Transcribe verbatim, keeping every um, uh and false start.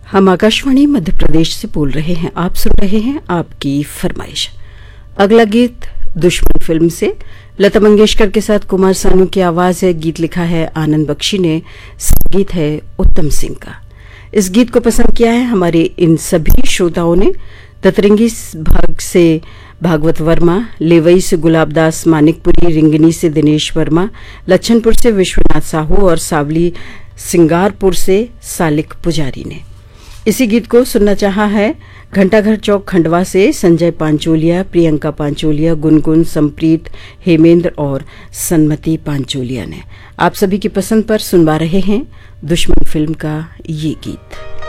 हम आकाशवाणी मध्य प्रदेश से बोल रहे हैं। आप सुन रहे हैं आपकी फरमाइश। अगला गीत दुश्मन फिल्म से लता मंगेशकर के साथ कुमार सानू की आवाज है। गीत लिखा है आनंद बख्शी ने, संगीत है उत्तम सिंह का। इस गीत को पसंद किया है हमारे इन सभी श्रोताओं ने। दतरंगी भाग से भागवत वर्मा, लेवई से गुलाबदास मानिकपुरी, रिंगनी से दिनेश वर्मा, लच्छनपुर से विश्वनाथ साहू और सावली सिंगारपुर से सालिक पुजारी ने। इसी गीत को सुनना चाहा है घंटाघर चौक खंडवा से संजय पांचोलिया, प्रियंका पांचोलिया, गुनगुन, संप्रीत, हेमेंद्र और सन्मति पांचोलिया ने। आप सभी की पसंद पर सुनवा रहे हैं दुश्मन फिल्म का ये गीत।